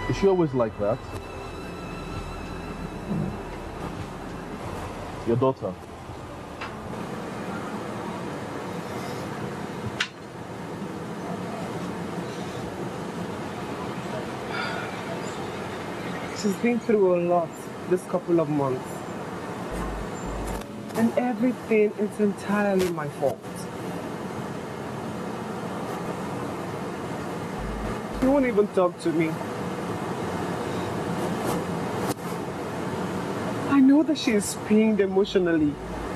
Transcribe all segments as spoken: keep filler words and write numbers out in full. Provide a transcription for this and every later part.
Is she always like that? Your daughter? She's been through a lot this couple of months. And everything is entirely my fault. She won't even talk to me. I know that she is pained emotionally.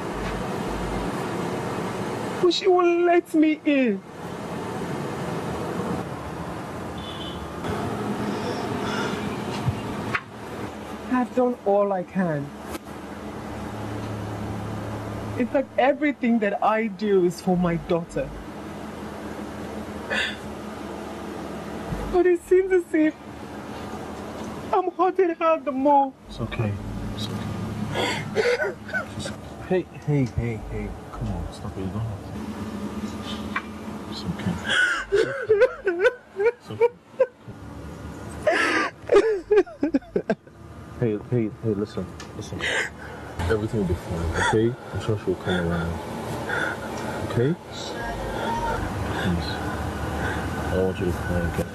But she won't let me in. I've done all I can. In fact, everything that I do is for my daughter. But it seems as if I'm hurting her the more. It's okay. It's okay. It's okay. Hey, hey, hey, hey. Come on, stop it. You don't have to. It's okay. It's okay. It's okay. Hey, hey, hey, listen. Listen. Everything will be fine, okay? I'm sure she'll come around. Okay? Please. I don't want you to cry again.